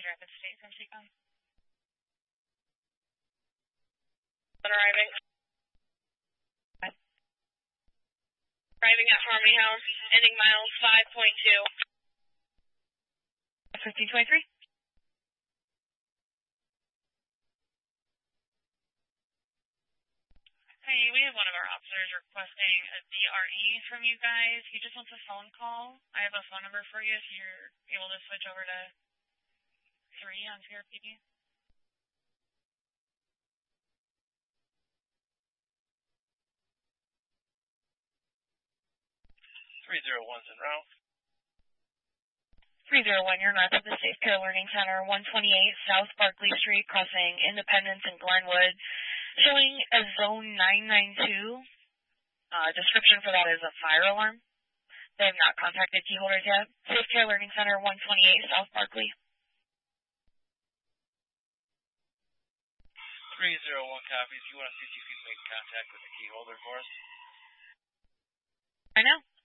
Rapid State from Seacom. Arriving. Arriving at Harmony House, ending miles 5.2. 1523. Hey, we have one of our officers requesting a DRE from you guys. He just wants a phone call. I have a phone number for you if you're able to switch over to 3 on CRPD. 301's en route. 301, you're north of the Safe Care Learning Center, 128 South Barkley Street, crossing Independence and Glenwood, showing a zone 992. Description for that is a fire alarm. They have not contacted key holders yet. Safe Care Learning Center, 128 South Barkley. 301 copies. You want to see if you can make contact with the key holder for us? I know.